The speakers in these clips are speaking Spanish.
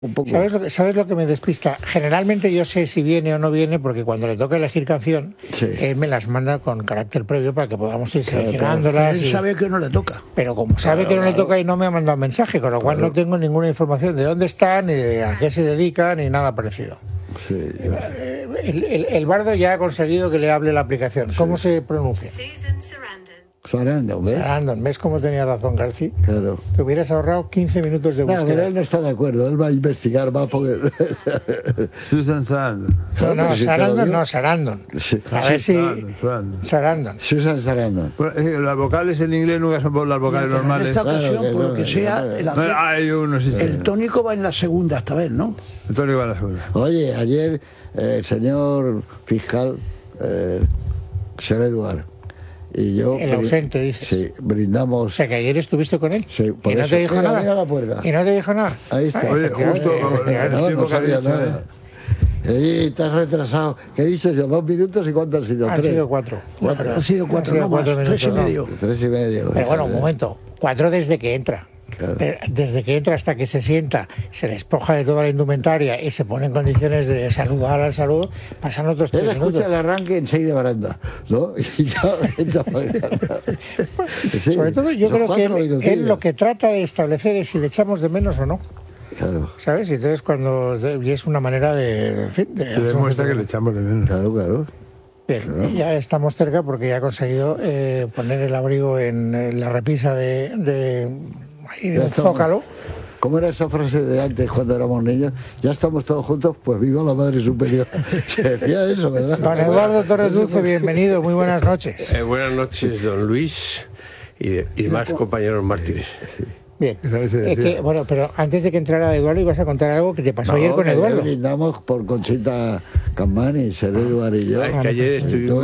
Un poco. ¿Sabes lo que me despista? Generalmente yo sé si viene o no viene porque cuando le toca elegir canción, él me las manda con carácter previo para que podamos ir seleccionándolas. Él sabe que no le toca. Pero como sabe que no le toca y no me ha mandado mensaje, con lo cual no tengo ninguna información de dónde están, ni de a qué se dedican, ni nada parecido. Sí, el bardo ya ha conseguido que le hable la aplicación. ¿Cómo se pronuncia? Sarandon, ¿ves? Sarandon, ¿ves cómo tenía razón García? Claro. Te hubieras ahorrado 15 minutos de búsqueda. No, pero él no está de acuerdo, él va a investigar más porque... Susan Sarandon. No, Sarandon no, Sarandon. Sí. A ver si... Sarandon. Susan Sarandon. Las vocales en inglés nunca son por las vocales normales. En esta ocasión, por lo que sea, el tónico va en la segunda esta vez, ¿no? El tónico va en la segunda. Oye, ayer el señor fiscal, Sir Edward, y yo... El ausente, dices. Sí, brindamos... O sea, que ayer estuviste con él. Sí, por ¿Y no eso. te dijo Mira, nada? mira la puerta. ¿Y no te dijo nada? Ahí está. Oye, justo... No sabía nada. Y te has retrasado. ¿Qué dices yo? 2 minutos y ¿cuánto han sido? Han 3. sido 4. Han sido 4, no más, 3 y medio. 3 y medio. Pero bueno, un momento. 4 desde que entra. Claro. Desde que entra hasta que se sienta, se despoja de toda la indumentaria y se pone en condiciones de saludar al saludo, pasan otros 3 Él minutos. escucha el arranque en 6 de baranda, ¿no? Y ya entra sí, sobre todo yo creo que él lo que trata de establecer es si le echamos de menos o no. Claro. ¿Sabes? Y entonces y es una manera de demuestra que le echamos de menos. Claro. Bien, claro. Ya estamos cerca porque ya ha conseguido poner el abrigo en la repisa de un zócalo. ¿Cómo era esa frase de antes cuando éramos niños? Ya estamos todos juntos, pues viva la Madre Superior. Se decía eso, ¿verdad? Don Eduardo Torres Dulce, bienvenido, muy buenas noches. Buenas noches, don Luis y demás compañeros mártires. Bien, bueno, pero antes de que entrara Eduardo ibas a contar algo que te pasó ayer con Eduardo. Brindamos por Conchita Campani, Ser Eduardo y yo. Que ayer estuvimos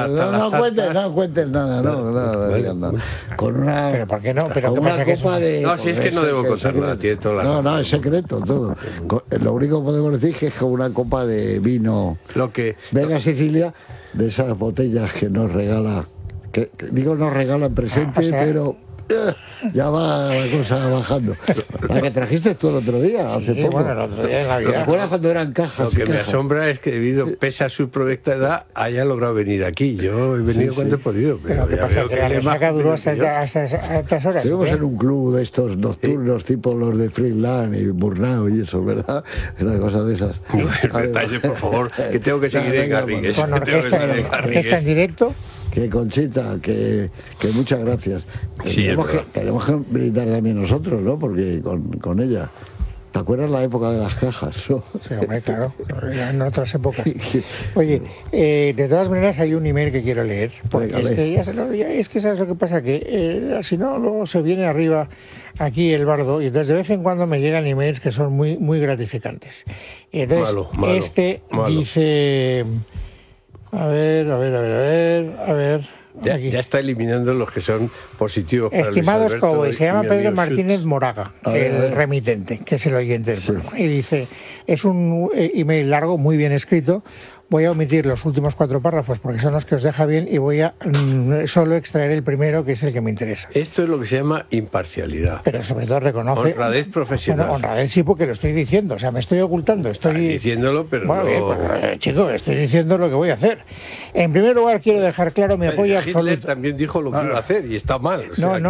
no cuentes nada, no digas nada. Con una... ¿Pero por qué no? ¿Pero qué pasa que eso? No, si es que no debo contar nada, tiene toda la razón. No, es secreto todo. Lo único que podemos decir es que es con una copa de vino Vega Sicilia, de esas botellas que nos regala, nos regalan presente, pero... ya va la cosa bajando. La que trajiste tú el otro día, hace poco. Bueno, el otro día en Navidad. ¿Te acuerdas cuando eran cajas? Lo que me asombra es que pese a su provecta edad haya logrado venir aquí. Yo he venido cuando he podido. Pero ¿qué pasa? ¿Que la resaca duró hasta estas horas? Estuvimos en un club de estos nocturnos, tipo los de Friedland y Burnau y eso, ¿verdad? Una cosa de esas. Detalles, por favor, que tengo que seguir en Garrigues. Con orquesta en directo. Que Conchita, que muchas gracias. Sí, tenemos que brindar también nosotros, ¿no? Porque con ella. ¿Te acuerdas la época de las cajas? ¿No? Sí, hombre, claro. En otras épocas. Oye, de todas maneras hay un email que quiero leer. Porque es que sabes lo que pasa, que si no, luego se viene arriba aquí el bardo y entonces de vez en cuando me llegan emails que son muy, muy gratificantes. Y entonces, malo. Dice... A ver. Ya está eliminando los que son positivos. Estimados cowboys, se llama Pedro Martínez Moraga, el remitente, que es el oyente del programa. Y dice, es un email largo, muy bien escrito. Voy a omitir los últimos 4 párrafos porque son los que os deja bien y voy a solo extraer el primero, que es el que me interesa. Esto es lo que se llama imparcialidad. Pero sobre todo reconoce... Honradez profesional. Bueno, honradez sí, porque lo estoy diciendo. O sea, me estoy ocultando. Estoy diciéndolo, pero bueno, bien, pues, chico, estoy diciendo lo que voy a hacer. En primer lugar, quiero dejar claro mi apoyo absoluto. Hitler también dijo lo que iba a hacer y está mal. O sea,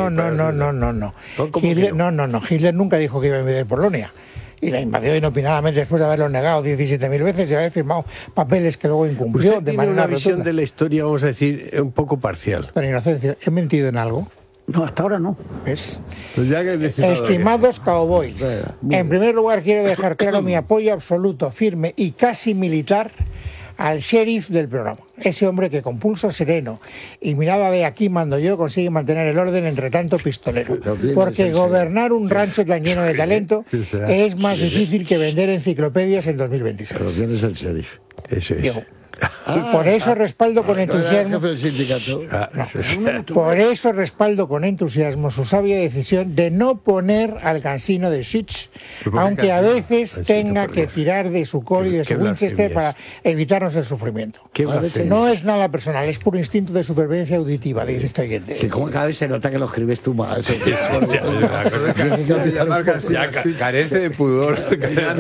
No. Hitler nunca dijo que iba a invadir Polonia. Y la invadió inopinadamente después de haberlo negado 17.000 veces y haber firmado papeles que luego incumplió. Usted tiene una visión de la historia, vamos a decir, un poco parcial. Pero Inocencio, ¿he mentido en algo? No, hasta ahora no. ¿Ves? Pues ya que Estimados cowboys, en primer lugar quiero dejar claro mi apoyo absoluto, firme y casi militar al sheriff del programa. Ese hombre que con pulso sereno y mirada de aquí mando yo consigue mantener el orden entre tanto pistolero. Porque gobernar un rancho tan lleno de talento es más difícil que vender enciclopedias en 2026. Pero ¿quién es el sheriff? Eso es. Y por eso respaldo con entusiasmo. Por eso respaldo con entusiasmo su sabia decisión de no poner al cansino de Schütz, aunque a veces tenga que tirar de su Colt y de su Winchester para evitarnos el sufrimiento. No es nada personal, es puro instinto de supervivencia auditiva, dice este oyente. Que como cada vez se nota que lo escribes tú más. Ya carece de pudor.